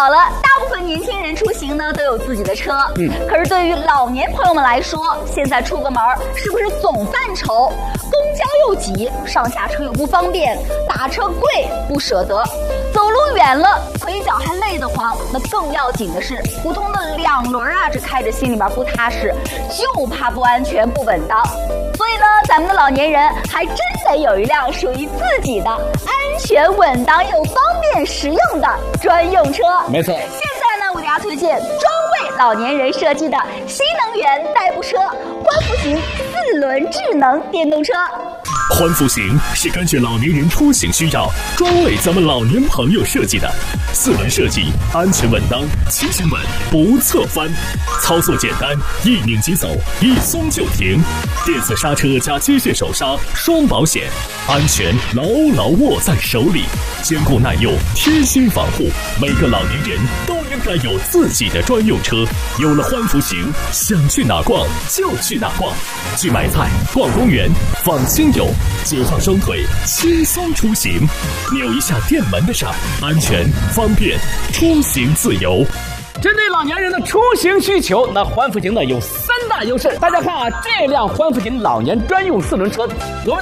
好了，大部分年轻人出行呢都有自己的车，可是对于老年朋友们来说，现在出个门是不是总犯愁？公交又挤，上下车又不方便，打车贵不舍得，走路远了腿脚还累得慌。那更要紧的是，普通的2轮啊，这开着心里边不踏实，就怕不安全不稳当。所以呢，咱们的老年人还真得有一辆属于自己的安全稳当又方便实用的专用车。 没错。 现在呢，我给大家推荐专为老年人设计的新能源代步车欢福型4轮智能电动车。 欢福型是根据老年人出行需要，专为咱们老年朋友设计的4轮设计，安全稳当，骑行稳不侧翻，操作简单，一拧即走，一松就停，电子刹车加机械手刹双保险，安全牢牢握在手里，坚固耐用，贴心防护。每个老年人都应该有自己的专用车。有了欢福型，想去哪逛就去哪逛，去买菜、逛公园、放亲友，解放双腿，轻松出行。扭一下电门的刹，安全方便，出行自由。 针对老年人的出行需求，那欢福型呢有3大优势。大家看啊，这辆欢福型老年专用4轮车